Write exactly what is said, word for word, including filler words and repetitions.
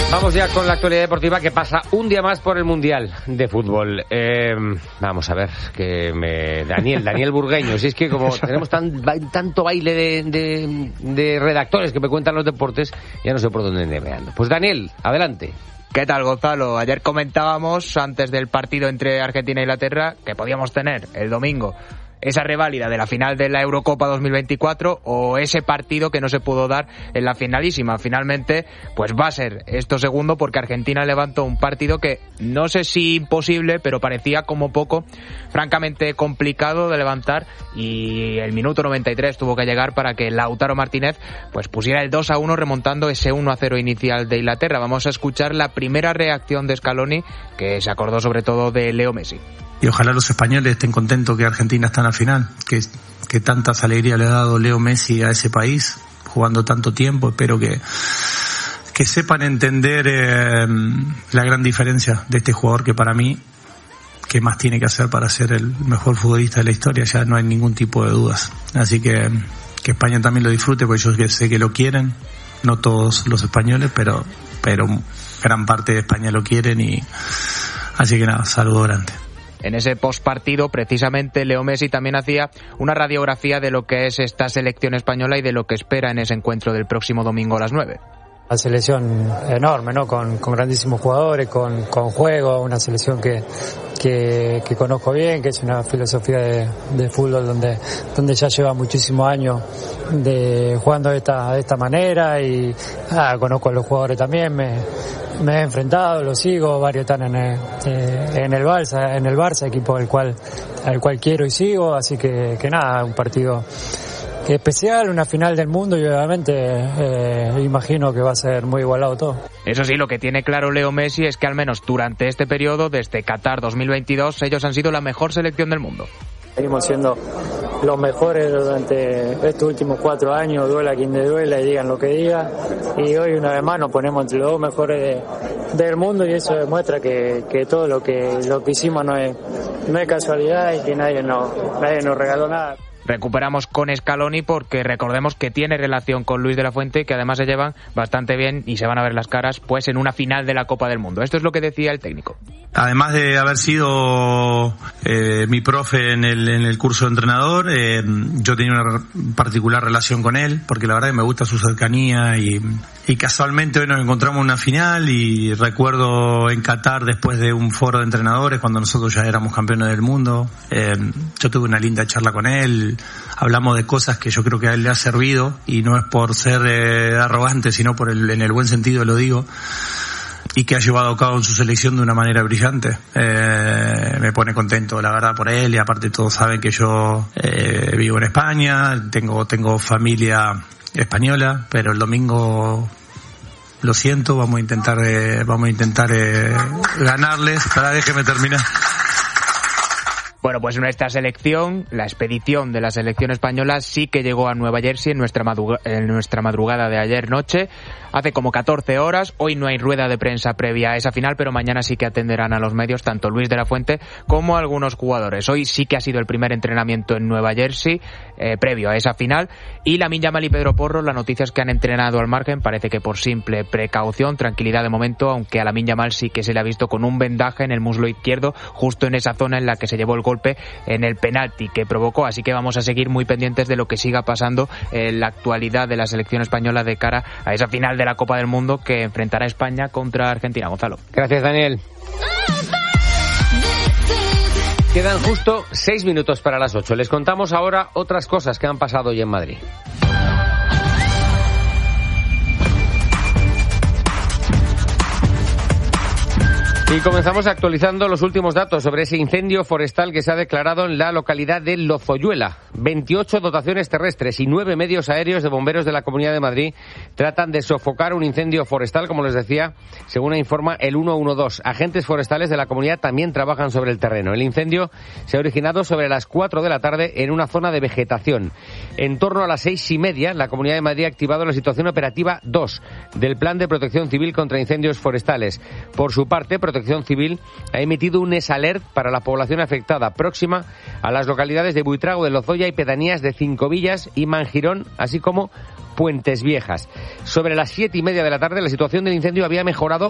Vamos ya con la actualidad deportiva que pasa un día más por el Mundial de Fútbol. Eh, vamos a ver, que me... Daniel, Daniel Burgueño, si es que como tenemos tan, tanto baile de, de, de redactores que me cuentan los deportes, ya no sé por dónde me ando. Pues Daniel, adelante. ¿Qué tal, Gonzalo? Ayer comentábamos, antes del partido entre Argentina e Inglaterra, que podíamos tener el domingo esa reválida de la final de la Eurocopa dos mil veinticuatro o ese partido que no se pudo dar en la finalísima. Finalmente, pues va a ser esto segundo, porque Argentina levantó un partido que no sé si imposible, pero parecía como poco francamente complicado de levantar, y el minuto noventa y tres tuvo que llegar para que Lautaro Martínez pues pusiera el dos a uno, remontando ese uno a cero inicial de Inglaterra. Vamos a escuchar la primera reacción de Scaloni, que se acordó sobre todo de Leo Messi. Y ojalá los españoles estén contentos que Argentina está en la final, que, que tantas alegrías le ha dado Leo Messi a ese país, jugando tanto tiempo. Espero que, que sepan entender eh, la gran diferencia de este jugador, que para mí, ¿qué más tiene que hacer para ser el mejor futbolista de la historia? Ya no hay ningún tipo de dudas. Así que que España también lo disfrute, porque yo sé que lo quieren, no todos los españoles, pero, pero gran parte de España lo quieren, y así que nada, saludo grande. En ese postpartido, precisamente, Leo Messi también hacía una radiografía de lo que es esta selección española y de lo que espera en ese encuentro del próximo domingo a las nueve. Una selección enorme, ¿no? Con, con grandísimos jugadores, con, con juego, una selección que, que, que conozco bien, que es una filosofía de, de fútbol donde, donde ya lleva muchísimos años de jugando de esta, de esta manera, y ah, conozco a los jugadores también, me, me he enfrentado, los sigo, varios están en el, eh, en el Barça, en el Barça, equipo al cual, al cual quiero y sigo, así que, que nada, un partido especial, una final del mundo, y obviamente eh, imagino que va a ser muy igualado todo. Eso sí, lo que tiene claro Leo Messi es que al menos durante este periodo, desde Qatar dos mil veintidós, ellos han sido la mejor selección del mundo. Seguimos siendo los mejores durante estos últimos cuatro años, duela quien de duela y digan lo que digan, y hoy una vez más nos ponemos entre los dos mejores de, del mundo, y eso demuestra que, que todo lo que, lo que hicimos no es, no es casualidad, y que nadie nos, nadie nos regaló nada. Recuperamos con Scaloni porque recordemos que tiene relación con Luis de la Fuente, que además se llevan bastante bien y se van a ver las caras pues en una final de la Copa del Mundo. Esto es lo que decía el técnico. Además de haber sido eh, mi profe en el, en el curso de entrenador, eh, yo tenía una particular relación con él, porque la verdad que me gusta su cercanía, y, y casualmente hoy nos encontramos en una final, y recuerdo en Qatar, después de un foro de entrenadores, cuando nosotros ya éramos campeones del mundo, eh, yo tuve una linda charla con él, hablamos de cosas que yo creo que a él le ha servido, y no es por ser eh, arrogante, sino por el, en el buen sentido lo digo, y que ha llevado a cabo en su selección de una manera brillante. Eh, me pone contento, la verdad, por él, y aparte todos saben que yo eh, vivo en España, tengo tengo familia española, pero el domingo, lo siento, vamos a intentar eh, vamos a intentar eh, ganarles. Para, déjeme terminar. Bueno, pues nuestra selección, la expedición de la selección española, sí que llegó a Nueva Jersey en nuestra, madruga- en nuestra madrugada de ayer noche, hace como catorce horas. Hoy no hay rueda de prensa previa a esa final, pero mañana sí que atenderán a los medios tanto Luis de la Fuente como algunos jugadores. Hoy sí que ha sido el primer entrenamiento en Nueva Jersey, eh, previo a esa final, y Lamine Yamal y Pedro Porro, la noticia es que han entrenado al margen, parece que por simple precaución, tranquilidad de momento, aunque a Lamine Yamal sí que se le ha visto con un vendaje en el muslo izquierdo, justo en esa zona en la que se llevó el golpe en el penalti que provocó, así que vamos a seguir muy pendientes de lo que siga pasando en la actualidad de la selección española de cara a esa final de la Copa del Mundo que enfrentará a España contra Argentina. Gonzalo. Gracias, Daniel. Quedan justo seis minutos para las ocho. Les contamos ahora otras cosas que han pasado hoy en Madrid. Y comenzamos actualizando los últimos datos sobre ese incendio forestal que se ha declarado en la localidad de Lozoyuela. veintiocho dotaciones terrestres y nueve medios aéreos de bomberos de la Comunidad de Madrid tratan de sofocar un incendio forestal, como les decía, según informa el ciento doce. Agentes forestales de la comunidad también trabajan sobre el terreno. El incendio se ha originado sobre las cuatro de la tarde en una zona de vegetación. En torno a las seis y media, la Comunidad de Madrid ha activado la situación operativa dos del Plan de Protección Civil contra Incendios Forestales. Por su parte, Protección Civil ha emitido un esalert para la población afectada próxima a las localidades de Buitrago de Lozoya y pedanías de Cinco Villas y Mangirón, así como Puentes Viejas. Sobre las siete y media de la tarde, la situación del incendio había mejorado